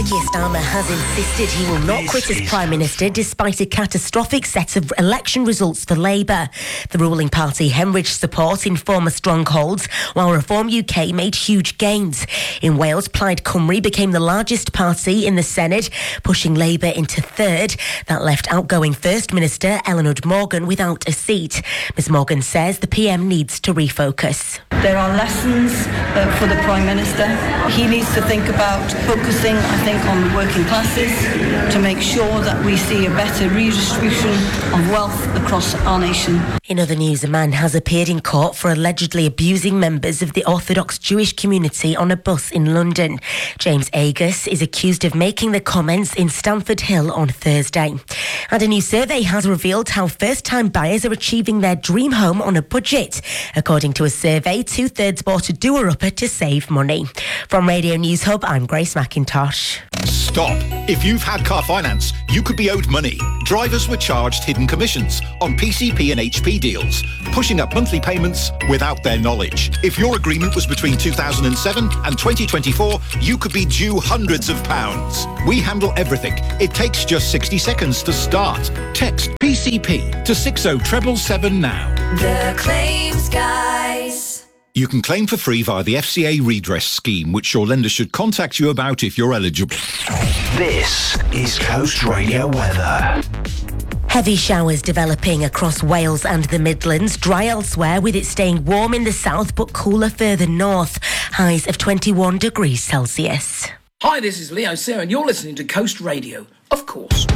Keir Starmer has insisted he will not quit as Prime Minister despite a catastrophic set of election results for Labour. The ruling party hemorrhaged support in former strongholds, while Reform UK made huge gains. In Wales, Plaid Cymru became the largest party in the Senedd, pushing Labour into third. That left outgoing First Minister Eleanor Morgan without a seat. Ms Morgan says the PM needs to refocus. There are lessons for the Prime Minister. He needs to think about focusing, I think, on the working classes to make sure that we see a better redistribution of wealth across our nation. In other news, a man has appeared in court for allegedly abusing members of the Orthodox Jewish community on a bus in London. James Agus is accused of making the comments in Stamford Hill on Thursday. And a new survey has revealed how first-time buyers are achieving their dream home on a budget. According to a survey, 2/3 bought a doer-upper to save money. From Radio News Hub, I'm Grace McIntosh. Stop. If you've had car finance, you could be owed money. Drivers were charged hidden commissions on PCP and HP deals, pushing up monthly payments without their knowledge. If your agreement was between 2007 and 2024, you could be due hundreds of pounds. We handle everything. It takes just 60 seconds to start. Text PCP to 60777 now. The Claims Guys. You can claim for free via the FCA redress scheme, which your lender should contact you about if you're eligible. This is Coast Radio weather. Heavy showers developing across Wales and the Midlands. Dry elsewhere, with it staying warm in the south but cooler further north. Highs of 21 degrees Celsius. Hi, this is Leo Sayre and you're listening to Coast Radio, of course.